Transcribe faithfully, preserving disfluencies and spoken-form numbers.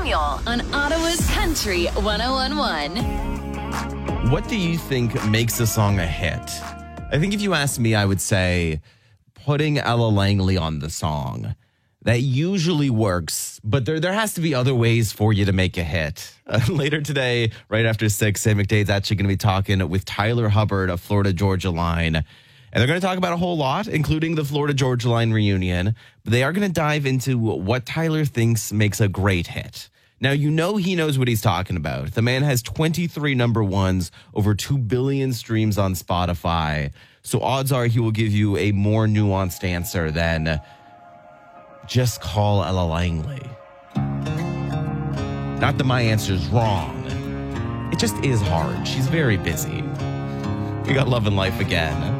Samuel on Ottawa's Country one oh one point one. What do you think makes a song a hit? I think if you ask me, I would say putting Ella Langley on the song. That usually works, but there there has to be other ways for you to make a hit. Uh, later today, right after six, Sam McDade's actually going to be talking with Tyler Hubbard of Florida Georgia Line. And they're going to talk about a whole lot, including the Florida Georgia Line reunion. But they are going to dive into what Tyler thinks makes a great hit. Now, you know he knows what he's talking about. The man has twenty-three number ones, over two billion streams on Spotify. So odds are he will give you a more nuanced answer than just call Ella Langley. Not that my answer is wrong. It just is hard. She's very busy. We got Love and Life again.